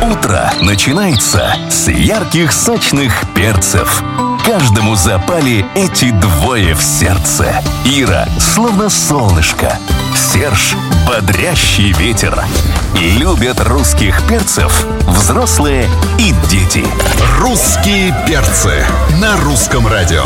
Утро начинается с ярких сочных перцев. Каждому запали эти двое в сердце. Ира, словно солнышко. Серж, бодрящий ветер. Любят русских перцев взрослые и дети. Русские перцы на русском радио.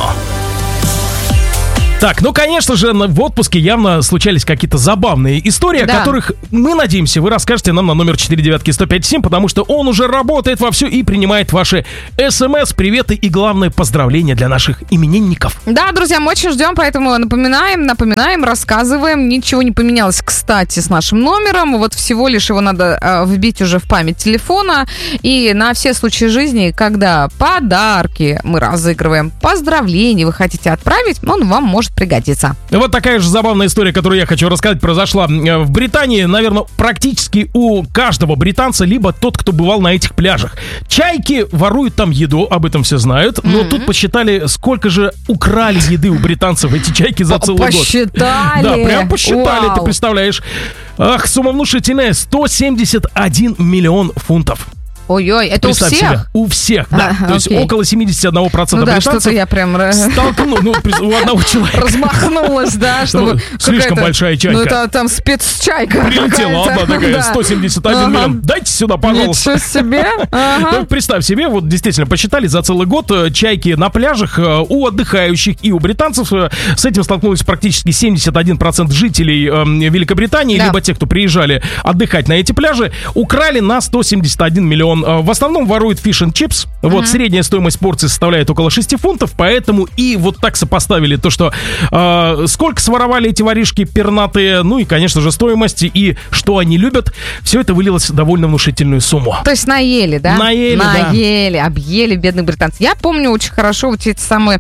Так, ну, конечно же, в отпуске явно случались какие-то забавные истории, о которых, мы надеемся, вы расскажете нам на номер 495-105-7, потому что он уже работает вовсю и принимает ваши смс, приветы и, главное, поздравления для наших именинников. Да, друзья, мы очень ждем, поэтому напоминаем, рассказываем. Ничего не поменялось, кстати, с нашим номером. Вот всего лишь его надо вбить уже в память телефона. И на все случаи жизни, когда подарки мы разыгрываем, поздравления вы хотите отправить, он вам может пригодится. Вот такая же забавная история, которую я хочу рассказать, произошла в Британии. Наверное, практически у каждого британца, либо тот, кто бывал на этих пляжах. Чайки воруют там еду, об этом все знают. Но тут посчитали, сколько же украли еды у британцев эти чайки за целый год. Посчитали? Да, прям посчитали, ты представляешь. Ах, сумма внушительная, 171 миллион фунтов. Ой-ой, это представь у всех? Себя, у всех, да. То есть около 71% британцев что-то я прям у одного человека. Размахнулась, да, чтобы... Слишком большая чайка. Ну, это там спецчайка. Прилетела одна такая, 171 миллион. Дайте сюда, пожалуйста. Ничего себе. Представь себе, вот действительно, посчитали за целый год чайки на пляжах у отдыхающих и у британцев. С этим столкнулись практически 71% жителей Великобритании, либо те, кто приезжали отдыхать на эти пляжи, украли на 171 миллион. В основном воруют fish and chips. Вот средняя стоимость порции составляет около 6 фунтов, поэтому и вот так сопоставили то, что сколько своровали эти воришки пернатые, ну и, конечно же, стоимость и что они любят, все это вылилось в довольно внушительную сумму. То есть наели, да? Наели, объели бедных британцев. Я помню очень хорошо вот эти самые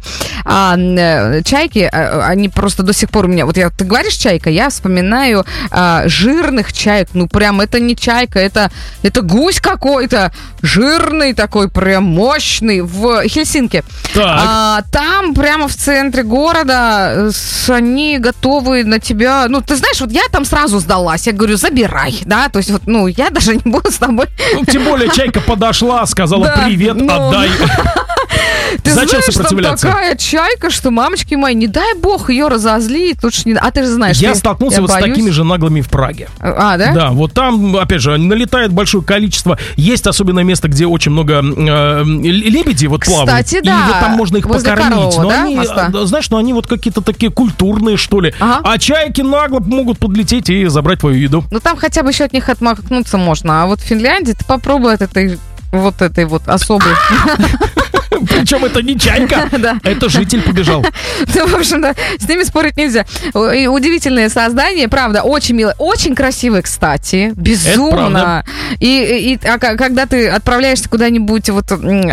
чайки, они просто до сих пор у меня, вот ты говоришь чайка, я вспоминаю жирных чаек, ну прям это не чайка, это гусь какой-то, жирный такой, прям мощный, в Хельсинки. Там прямо в центре города они готовы на тебя, ну ты знаешь, вот я там сразу сдалась, я говорю, забирай, да, то есть вот, ну я даже не буду с тобой. Ну, тем более чайка подошла, сказала привет, отдай. Ты зачем знаешь, сопротивляться? Там такая чайка, что, мамочки мои, не дай бог ее разозлить, лучше не... А ты же знаешь, я столкнулся вот с такими же наглыми в Праге. Да? Да, вот там, опять же, налетает большое количество. Есть особенное место, где очень много лебедей вот плавают. Кстати, да. И вот там можно их возле покормить. Корового, но да, они, моста? знаешь, они вот какие-то такие культурные, что ли. А чайки нагло могут подлететь и забрать твою еду. Ну там хотя бы еще от них отмахнуться можно. А вот в Финляндии ты попробуй от этой особой. Причем это не чайка, это житель побежал. Ну, в общем-то, с ними спорить нельзя. И удивительное создание, правда, очень милое, очень красивое, кстати, безумно. И когда ты отправляешься куда-нибудь вот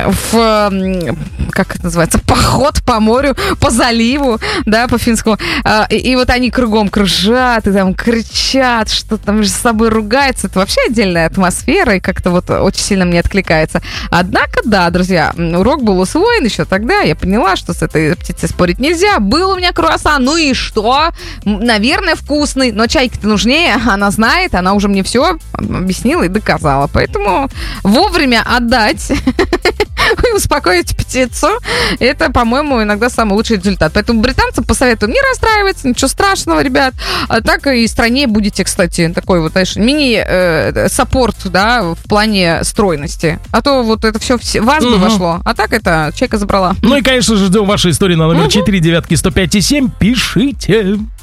как это называется, поход по морю, по заливу, да, по финскому, и вот они кругом кружат, и там кричат, что там с собой ругаются, это вообще отдельная атмосфера, и как-то вот очень сильно мне откликается. Однако, да, друзья, урок был усвоен еще тогда, я поняла, что с этой птицей спорить нельзя. Был у меня круассан, ну и что? Наверное, вкусный, но чайке-то нужнее, она знает, она уже мне все объяснила и доказала. Поэтому вовремя отдать и успокоить птицу, это, по-моему, иногда самый лучший результат. Поэтому британцам посоветую не расстраиваться, ничего страшного, ребят. А так и стране будете, кстати, такой вот, знаешь, мини-саппорт, да, в плане стройности. А то вот это все в вас бы вошло, а так это чайка забрала. Ну и, конечно же, ждем ваши истории на номер 495-105-7. Пишите.